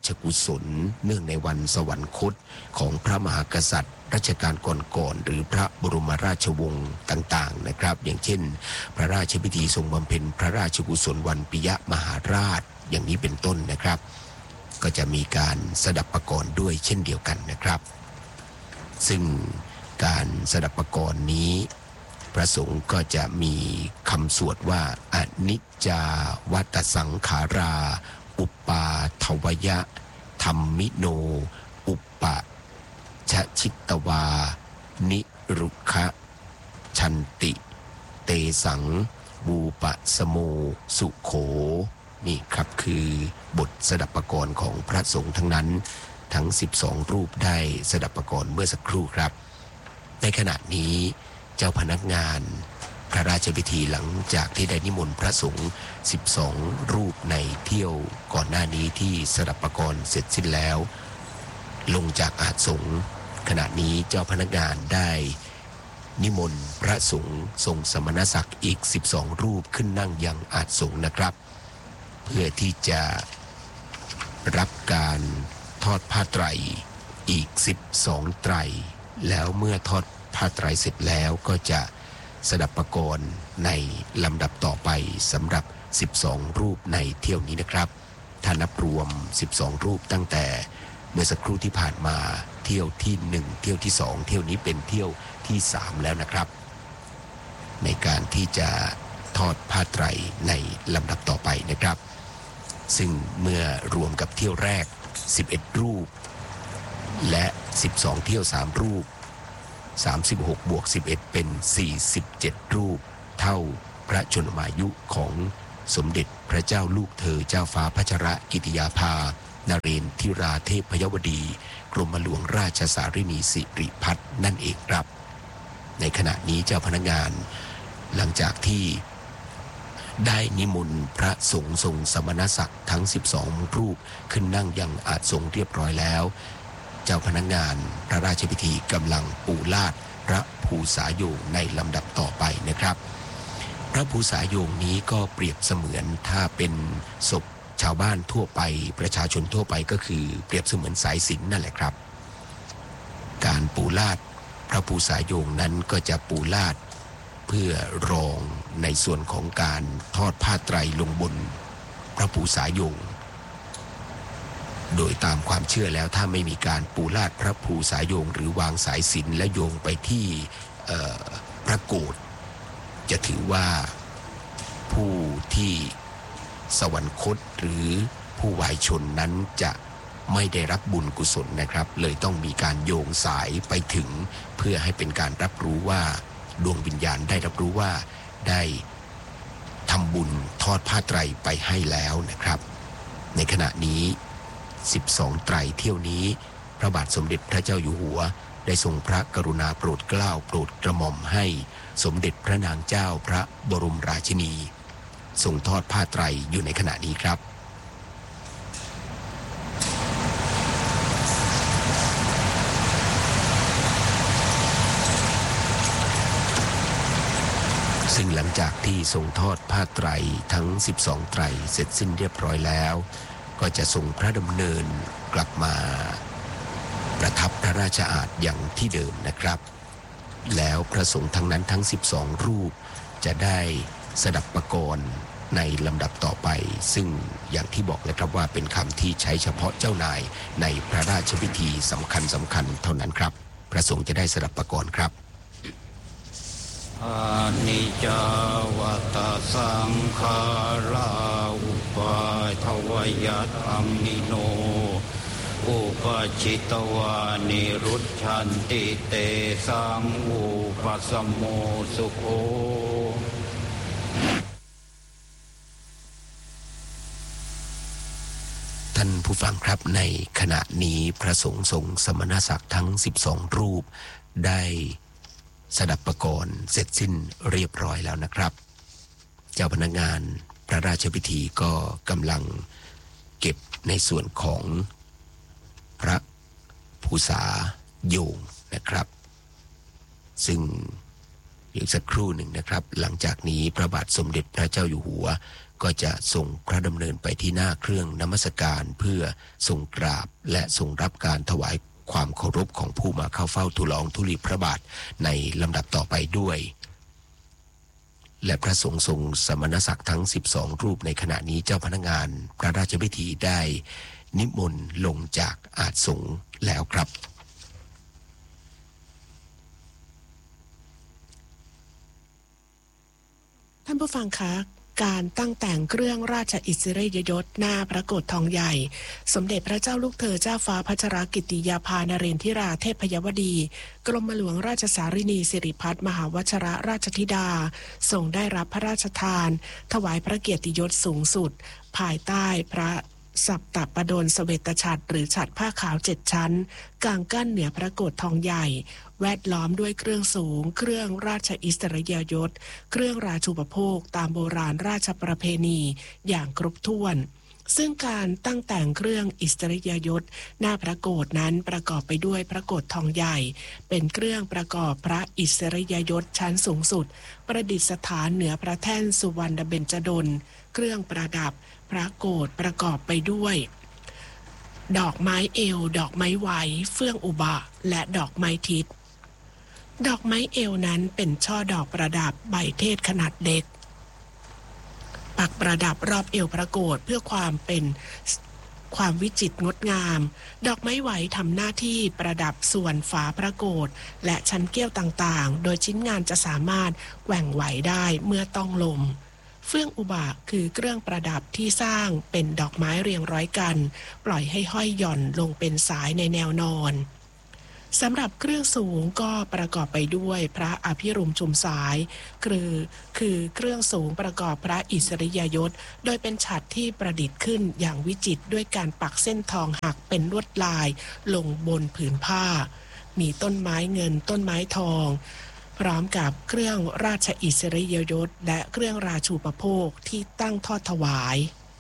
ชกุศลเนื่องในวันสวรรคตของพระมหากษัตริย์รัชกาลก่อนๆหรือพระบรมราชวงศ์ต่างๆนะครับอย่างเช่นพระราชพิธีทรงบำเพ็ญพระราชกุศลวันปิยมหาราชอย่างนี้เป็นต้นนะครับก็จะมีการสดับประกรณ์ด้วยเช่นเดียวกันนะครับซึ่งการสดับประกรณ์นี้พระสงฆ์ก็จะมีคำสวดว่าอนิจจาวัตสังขาราอุปาทวยะธัมมิโนอุปะชชิตตวานิรุคะชันติเตสังบูปะสโมสุโขนี่ครับคือบทสดับประกรณ์ของพระสงฆ์ทั้งนั้นทั้ง12รูปได้สดับประกรณ์เมื่อสักครู่ครับในขณะนี้เจ้าพนักงานพระราชพิธีหลังจากที่ได้นิมนต์พระสงฆ์12รูปในเที่ยวก่อนหน้านี้ที่สดับประกรณ์เสร็จสิ้นแล้วลงจากอาสงฆ์ขณะนี้เจ้าพนักงานได้นิมนต์พระสงฆ์ทรงสมณศักดิ์อีก12รูปขึ้นนั่งยังอาสงฆ์นะครับเพื่อที่จะรับการทอดผ้าไตรอีก12ไตรแล้วเมื่อทอดผ้าไตรเสร็จแล้วก็จะสดับประกรณ์ในลำดับต่อไปสำหรับ12รูปในเที่ยวนี้นะครับถ้านับรวม12รูปตั้งแต่เมื่อสักครู่ที่ผ่านมาเที่ยวที่1เที่ยวที่2เที่ยวนี้เป็นเที่ยวที่3แล้วนะครับในการที่จะทอดผ้าไตรในลำดับต่อไปนะครับซึ่งเมื่อรวมกับเที่ยวแรก11รูปและ12เที่ยว3รูป36บวก11เป็น47รูปเท่าพระชนมายุของสมเด็จพระเจ้าลูกเธอเจ้าฟ้าพัชรกิติยาภานเรนทิราเทพยวดีกรมหลวงราชสารินีสิริพัฒน์นั่นเองครับในขณะนี้เจ้าพนักงานหลังจากที่ได้นิมนต์พระสงฆ์ทรงสมณศักดิ์ทั้ง12รูปขึ้นนั่งยังอาสงฆ์เรียบร้อยแล้วเจ้าพนักงานพระราชพิธีกำลังปูลาดพระภูษาโยงในลำดับต่อไปนะครับพระภูษาโยงนี้ก็เปรียบเสมือนถ้าเป็นศพชาวบ้านทั่วไปประชาชนทั่วไปก็คือเปรียบเสมือนสายสิญจน์นั่นแหละครับการปูลาดพระภูษาโยงนั้นก็จะปูลาดเพื่อรองในส่วนของการทอดผ้าไตรลงบนพระภูษาโยงโดยตามความเชื่อแล้วถ้าไม่มีการปูลาดพระภูษาโยงหรือวางสายสิญจน์และโยงไปที่พระโกฐจะถือว่าผู้ที่สวรรคตหรือผู้วายชนนั้นจะไม่ได้รับบุญกุศลนะครับเลยต้องมีการโยงสายไปถึงเพื่อให้เป็นการรับรู้ว่าดวงวิญญาณได้รับรู้ว่าได้ทำบุญทอดผ้าไตรไปให้แล้วนะครับในขณะนี้12ไตรเที่ยวนี้พระบาทสมเด็จพระเจ้าอยู่หัวได้ทรงพระกรุณาโปรดเกล้าโปรดกระหม่อมให้สมเด็จพระนางเจ้าพระบรมราชินีทรงทอดผ้าไตรอยู่ในขณะนี้ครับซึ่งหลังจากที่ทรงทอดผ้าไตรทั้ง12ไตรเสร็จสิ้นเรียบร้อยแล้วก็จะทรงพระดำเนินกลับมาประทับพระราชอาณาอย่างที่เดิมนะครับแล้วพระสงฆ์ทั้งนั้นทั้ง12รูปจะได้สดับประกรณ์ในลำดับต่อไปซึ่งอย่างที่บอกเลยครับว่าเป็นคำที่ใช้เฉพาะเจ้านายในพระราชพิธีสำคัญเท่านั้นครับพระสงฆ์จะได้สดับประกรณ์ครับอานิจจาวัตสังขาราอุปาทวยธัมมิโนอุปชิตวานิรุชชันติเตสังอุปสมโมสุโขท่านผู้ฟังครับในขณะนี้พระสงฆ์ทรงสมณศักดิ์ทั้ง12รูปได้สดับประกรณ์เสร็จสิ้นเรียบร้อยแล้วนะครับเจ้าพนักงานพระราชพิธีก็กำลังเก็บในส่วนของพระภูษาโยงนะครับซึ่งอีกสักครู่หนึ่งนะครับหลังจากนี้พระบาทสมเด็จพระเจ้าอยู่หัวก็จะส่งพระดำเนินไปที่หน้าเครื่องนมัสการเพื่อทรงกราบและทรงรับการถวายความเคารพของผู้มาเข้าเฝ้าทูลละอองธุลีพระบาทในลำดับต่อไปด้วยและพระสงฆ์ทรงสมณศักดิ์ทั้ง12รูปในขณะนี้เจ้าพนักงานพระราชพิธีได้นิมนต์ลงจากอาสงฆ์แล้วครับท่านผู้ฟังคะการตั้งแต่งเครื่องราชอิสริยยศหน้าพระโกฐทองใหญ่สมเด็จพระเจ้าลูกเธอเจ้าฟ้าพัชรกิติยาภานเรนทิราเทพยวดีกรมหลวงราชสารินีสิริพัฒน์มหาวชรราชธิดาทรงได้รับพระราชทานถวายพระเกียรติยศสูงสุดภายใต้พระสัปตปดลเสวตฉัตรหรือฉัตรผ้าขาว7ชั้นกางกั้นเหนือพระโกฐทองใหญ่แวดล้อมด้วยเครื่องสูงเครื่องราชอิสริยยศเครื่องราชูปโภคตามโบราณราชประเพณีอย่างครบถ้วนซึ่งการตั้งแต่งเครื่องอิสริยยศหน้าพระโกฐนั้นประกอบไปด้วยพระโกฐทองใหญ่เป็นเครื่องประกอบพระอิสริยยศชั้นสูงสุดประดิษฐานเหนือพระแท่นสุวรรณเบญจดลเครื่องประดับพระโกฐประกอบไปด้วยดอกไม้เอวดอกไม้ไหวเฟื่องอุบะและดอกไม้ทิศดอกไม้เอวนั้นเป็นช่อดอกประดับใบเทศขนาดเล็กปักประดับรอบเอวพระโกฐเพื่อความวิจิตรงดงามดอกไม้ไหวทำหน้าที่ประดับส่วนฝาพระโกฐและชั้นเกี้ยวต่างๆโดยชิ้นงานจะสามารถแกว่งไหวได้เมื่อต้องลมเฟื่องอุบะคือเครื่องประดับที่สร้างเป็นดอกไม้เรียงร้อยกันปล่อยให้ห้อยหย่อนลงเป็นสายในแนวนอนสำหรับเครื่องสูงก็ประกอบไปด้วยพระอภิรุมชุมสายคือเครื่องสูงประกอบพระอิสริยยศโดยเป็นฉัตรที่ประดิษฐ์ขึ้นอย่างวิจิตรด้วยการปักเส้นทองหักเป็นลวดลายลงบนผืนผ้ามีต้นไม้เงินต้นไม้ทองพร้อมกับเครื่องราชอิสริยยศและเครื่องราชูปโภคที่ตั้งทอดถวาย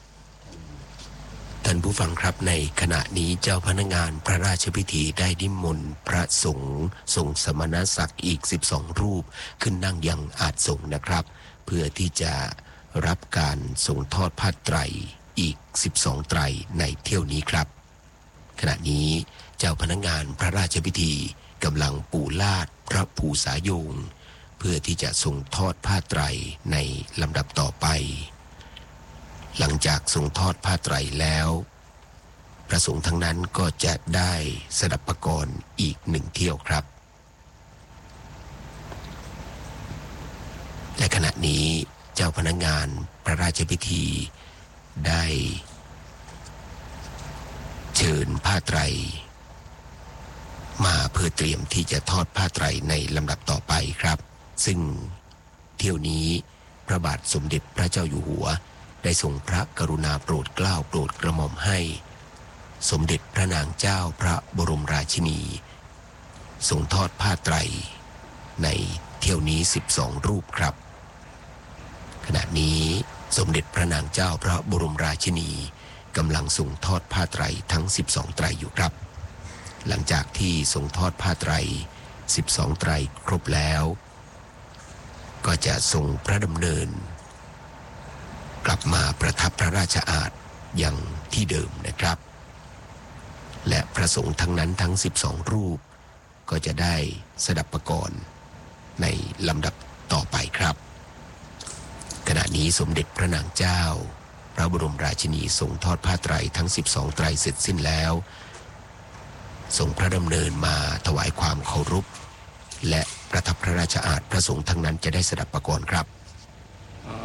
ท่านผู้ฟังครับในขณะนี้เจ้าพนักงานพระราชพิธีได้นิมนต์พระสงฆ์ทรงสมณศักดิ์อีก12รูปขึ้นนั่งยังอาสงฆ์นะครับเพื่อที่จะรับการทรงทอดผ้าไตรอีก12ไตรในเที่ยวนี้ครับขณะนี้เจ้าพนักงานพระราชพิธีกำลังปูลาดพระภูษาโยงเพื่อที่จะทรงทอดผ้าไตรในลำดับต่อไปหลังจากทรงทอดผ้าไตรแล้วพระสงฆ์ทั้งนั้นก็จะได้สดับปกรณ์อีก1เที่ยวครับและขณะนี้เจ้าพนักงานพระราชพิธีได้เชิญผ้าไตรมาเพื่อเตรียมที่จะทอดผ้าไตรในลำดับต่อไปครับซึ่งเที่ยวนี้พระบาทสมเด็จพระเจ้าอยู่หัวได้ทรงพระกรุณาโปรดเกล้าโปรดกระหม่อมให้สมเด็จพระนางเจ้าพระบรมราชินีทรงทอดผ้าไตรในเที่ยวนี้12รูปครับขณะนี้สมเด็จพระนางเจ้าพระบรมราชินีกำลังทรงทอดผ้าไตรทั้ง12ไตรอยู่ครับหลังจากที่ทรงทอดผ้าไตร12ไตรครบแล้วก็จะทรงพระดำเนินกลับมาประทับพระราชอาณอย่างที่เดิมนะครับและพระสงฆ์ทั้งนั้นทั้ง12รูปก็จะได้สดับปกรณ์ในลำดับต่อไปครับขณะนี้สมเด็จพระนางเจ้าพระบรมราชินีทรงทอดผ้าไตรทั้ง12ไตรเสร็จสิ้นแล้วทรงพระดำเนินมาถวายความเคารพและประทับพระราชอาณพระสงฆ์ทั้งนั้นจะได้สดับปกรณ์ครับ